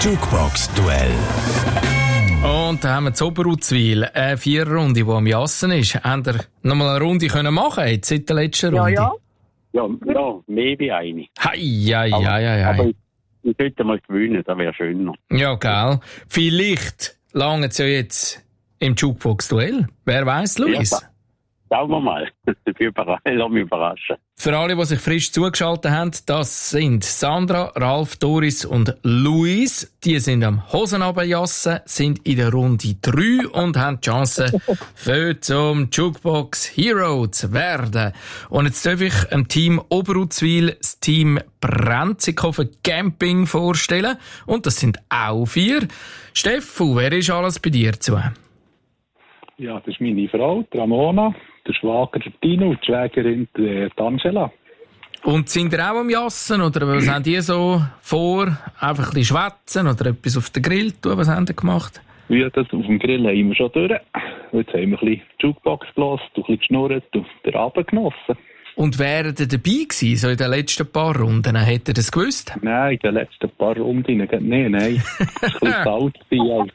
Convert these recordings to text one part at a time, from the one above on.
Jukebox-Duell. Und da haben wir zu Oberuzwil eine Viererrunde, die am Jassen ist. Habt ihr noch mal eine Runde können machen jetzt seit der letzten Runde? Ja. Ja, mehr wie eine. Hei. Aber ich sollte mal gewinnen, das wäre schöner. Ja, gell. Vielleicht lange es ja jetzt im Jukebox-Duell. Wer weiss, Luis? Ja, schauen wir mal. Lass mich überraschen. Für alle, die sich frisch zugeschaltet haben, das sind Sandra, Ralf, Doris und Luis. Die sind am Hosenabendjassen, sind in der Runde 3 und haben die Chance, für zum Jukebox Hero zu werden. Und jetzt darf ich dem Team Oberuzwil das Team Brenzikofen Camping vorstellen. Und das sind auch 4. Steffu, wer ist alles bei dir zu? Ja, das ist meine Frau, die Ramona, der Schwager der Tino und die Schwägerin die Angela. Und sind ihr auch am Jassen oder was haben die so vor? Einfach ein bisschen schwätzen oder etwas auf den Grill tun? Was haben die gemacht? Ja, das auf dem Grill haben wir schon durch. Jetzt haben wir ein bisschen Jukebox gelassen, ein bisschen geschnurrt und den Abend genossen. Und wären ihr dabei gewesen, so in den letzten paar Runden? Hättet ihr das gewusst? Nein, in den letzten paar Runden nicht. Nein. Das ist ein bisschen kalt gewesen.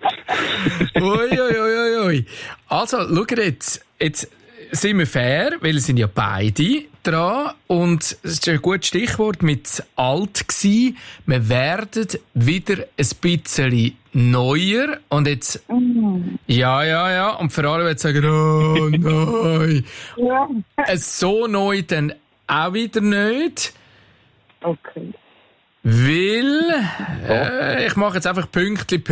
Ui. Also, schaut jetzt sind wir fair, weil es sind ja beide dran. Und es ist ein gutes Stichwort mit alt gsi. Wir werden wieder ein bisschen neuer. Und jetzt, ja. Und für alle, die sagen, oh nein. So neu dann auch wieder nicht. Okay. Weil, ich mache jetzt einfach Pünktli.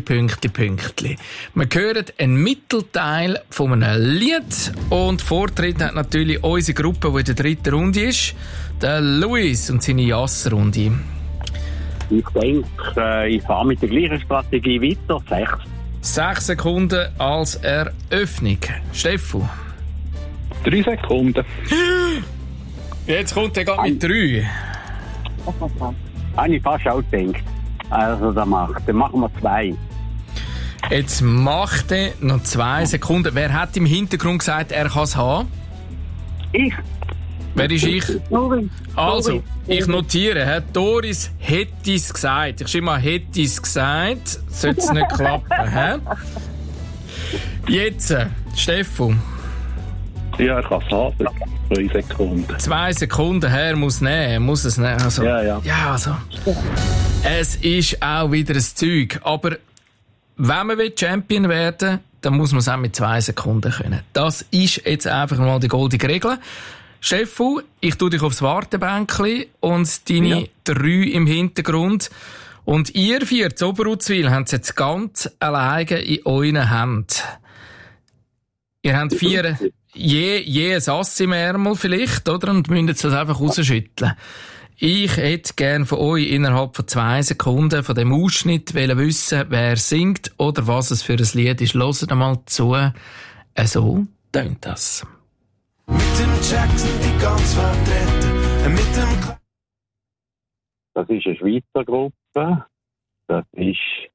Wir hören einen Mittelteil von einem Lied und Vortritt hat natürlich unsere Gruppe, die in der 3. Runde ist, der Luis und seine Jassrunde. Ich denke, ich fahre mit der gleichen Strategie weiter. 6 Sekunden als Eröffnung. Steffu. 3 Sekunden. Jetzt kommt er gerade mit 3. Habe ich fast auch gedacht. Also, dann machen wir 2. Jetzt macht er noch 2 Sekunden. Wer hat im Hintergrund gesagt, er kann es haben? Ich. Wer ist ich? Doris. Also, ich notiere, Herr Doris hätte es gesagt. Ich schreibe mal, hätte es gesagt. Sollte es nicht klappen, hä? Jetzt, Steffu. Ja, ich kann es haben. 2 Sekunden. 2 Sekunden her muss es nehmen. Also, Ja. Ja, also. Es ist auch wieder ein Zeug. Aber wenn man Champion werden will, dann muss man es auch mit 2 Sekunden können. Das ist jetzt einfach mal die goldene Regel. Steffu, ich tue dich aufs Wartebänkchen und deine 3 im Hintergrund. Und ihr 4 zu Oberuzwil habt es jetzt ganz alleine in euren Händen. Ihr habt 4 je ein Ass im Ärmel vielleicht, oder? Und müsst das einfach rausschütteln. Ich hätte gern von euch innerhalb von 2 Sekunden von dem Ausschnitt wissen, wer singt oder was es für ein Lied ist. Hört einmal zu. So tönt das. Mit dem Jackson die ganz vertreten. Mit dem Das ist eine Schweizer Gruppe. Das ist